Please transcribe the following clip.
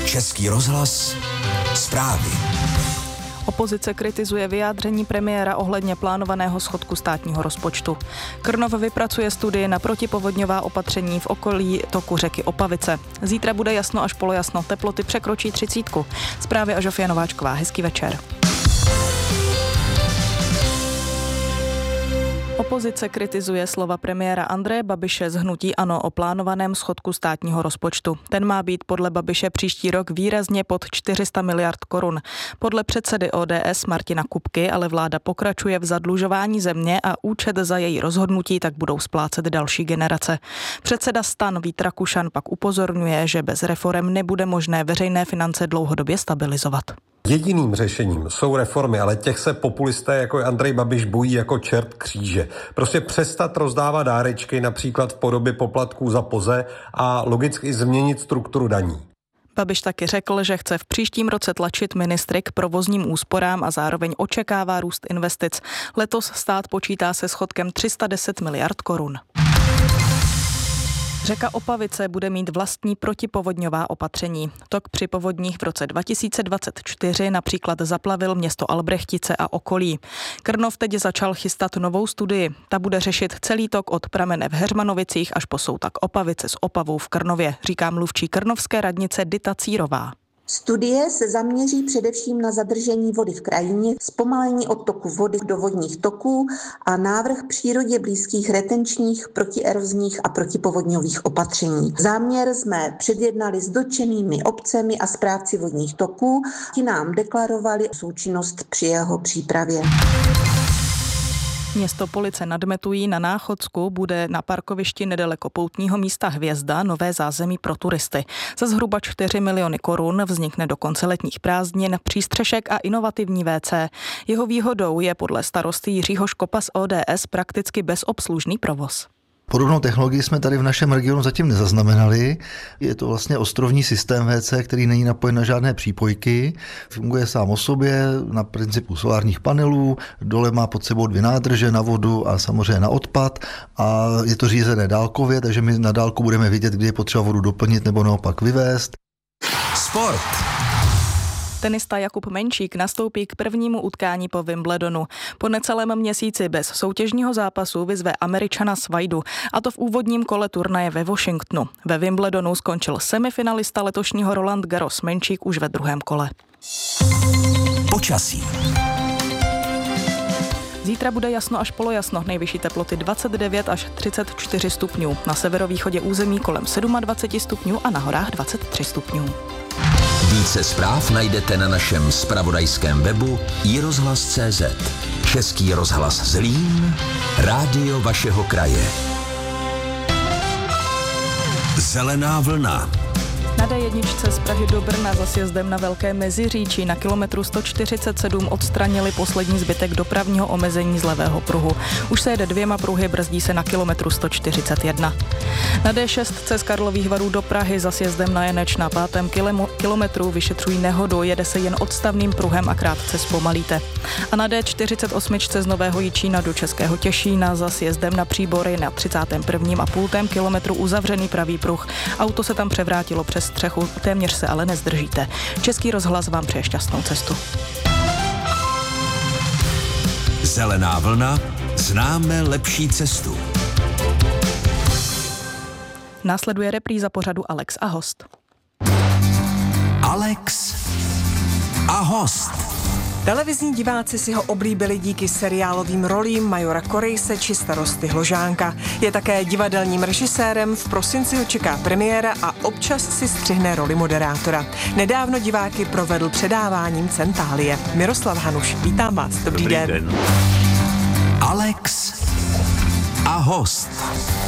Český rozhlas zprávy. Opozice kritizuje vyjádření premiéra ohledně plánovaného schodku státního rozpočtu. Krnov vypracuje studii na protipovodňová opatření v okolí toku řeky Opavice. Zítra bude jasno až polojasno, teploty překročí 30. Zprávy a Žofia Nováčková. Hezký večer. Opozice kritizuje slova premiéra Andreje Babiše z hnutí ANO o plánovaném schodku státního rozpočtu. Ten má být podle Babiše příští rok výrazně pod 400 miliard korun. Podle předsedy ODS Martina Kupky ale vláda pokračuje v zadlužování země a účet za její rozhodnutí tak budou splácet další generace. Předseda STAN Vít Rakušan pak upozorňuje, že bez reforem nebude možné veřejné finance dlouhodobě stabilizovat. Jediným řešením jsou reformy, ale těch se populisté jako Andrej Babiš bojí jako čert kříže. Prostě přestat rozdávat dárečky, například v podobě poplatků za POZE a logicky změnit strukturu daní. Babiš taky řekl, že chce v příštím roce tlačit ministry k provozním úsporám a zároveň očekává růst investic. Letos stát počítá se schodkem 310 miliard korun. Řeka Opavice bude mít vlastní protipovodňová opatření. Tok při povodních v roce 2024 například zaplavil město Albrechtice a okolí. Krnov teď začal chystat novou studii. Ta bude řešit celý tok od pramene v Heřmanovicích až po soutak Opavice s Opavou v Krnově, říká mluvčí krnovské radnice Dita Círová. Studie se zaměří především na zadržení vody v krajině, zpomalení odtoku vody do vodních toků a návrh přírodě blízkých retenčních, protierozních a protipovodňových opatření. Záměr jsme předjednali s dotčenými obcemi a správci vodních toků. Ti nám deklarovali součinnost při jeho přípravě. Město Police nad Metují na Náchodsku bude na parkovišti nedaleko poutního místa Hvězda nové zázemí pro turisty. Za zhruba 4 miliony korun vznikne do konce letních prázdnin přístřešek a inovativní WC. Jeho výhodou je podle starosty Jiřího Škopa z ODS prakticky bezobslužný provoz. Podobnou technologii jsme tady v našem regionu zatím nezaznamenali. Je to vlastně ostrovní systém WC, který není napojen na žádné přípojky. Funguje sám o sobě na principu solárních panelů, dole má pod sebou 2 nádrže na vodu a samozřejmě na odpad a je to řízené dálkově, takže my na dálku budeme vidět, kdy je potřeba vodu doplnit nebo naopak vyvést. Sport. Tenista Jakub Menčík nastoupí k prvnímu utkání po Wimbledonu. Po necelém měsíci bez soutěžního zápasu vyzve Američana Svajdu, a to v úvodním kole turnaje ve Washingtonu. Ve Wimbledonu skončil semifinalista letošního Roland Garros Menčík už ve druhém kole. Počasí. Zítra bude jasno až polojasno, nejvyšší teploty 29 až 34 stupňů. Na severovýchodě území kolem 27 stupňů a na horách 23 stupňů. Více zpráv najdete na našem zpravodajském webu iRozhlas.cz. Český rozhlas Zlín, rádio vašeho kraje. Zelená vlna. Na D1 z Prahy do Brna za sjezdem na Velké Meziříčí na kilometru 147 odstranili poslední zbytek dopravního omezení z levého pruhu. Už se jede 2 pruhy, brzdí se na kilometru 141. Na D6 z Karlových Varů do Prahy za sjezdem na Janeč na 5. kilometru vyšetřují nehodu, jede se jen odstavným pruhem a krátce zpomalíte. A na D48 z Nového Jičína do Českého Těšína za sjezdem na Příbory na 31,5 kilometru uzavřený pravý pruh. Auto se tam převrátilo přes střechu, téměř se ale nezdržíte. Český rozhlas vám přeje šťastnou cestu. Zelená vlna, známe lepší cestu. Následuje repríza pořadu Alex a host. Alex a host. Televizní diváci si ho oblíbili díky seriálovým rolím majora Korejse či starosty Hložánka. Je také divadelním režisérem, v prosinci ho čeká premiéra a občas si střihne roli moderátora. Nedávno diváky provedl předáváním Centálie. Miroslav Hanuš, vítám vás. Dobrý den. Alex a host.